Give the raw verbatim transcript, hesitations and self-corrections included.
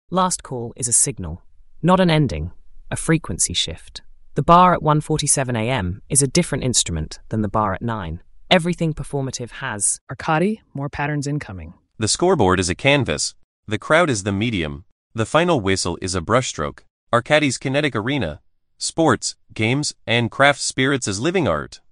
Last call is a signal, not an ending, a frequency shift. The bar at one forty-seven a m is a different instrument than the bar at nine. Everything performative has Arcadi, more patterns incoming. The scoreboard is a canvas. The crowd is the medium. The final whistle is a brushstroke. Arcadi's kinetic arena. Sports, games, and craft spirits as living art.